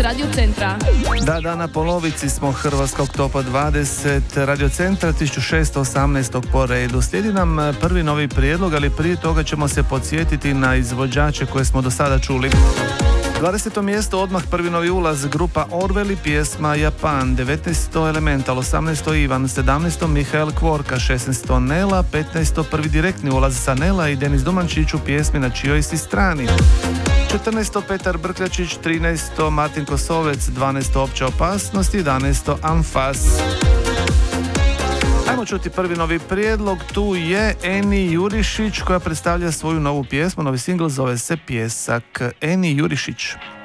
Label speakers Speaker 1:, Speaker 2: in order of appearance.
Speaker 1: Radio Centra.
Speaker 2: Da, na polovici smo hrvatskog topa 20 Radio Centra 1618. po redu. Slijedi nam prvi novi prijedlog, ali prije toga ćemo se podsjetiti na izvođače koje smo do sada čuli. 20. mjesto odmah prvi novi ulaz, grupa Orwell i pjesma Japan. 19. Elemental, 18. Ivan, 17. Mihael Kvorka, 16. Nela, 15. prvi direktni ulaz sa Nela i Denis Domančić u pjesmi Na čijoj si strani. 14. Petar Brkljačić, 13. Martin Kosovec, 12. Opća opasnost, 11. Anfas. Ajmo čuti prvi novi prijedlog, tu je Eni Jurišić koja predstavlja svoju novu pjesmu, novi singl zove se Pjesak. Eni Jurišić.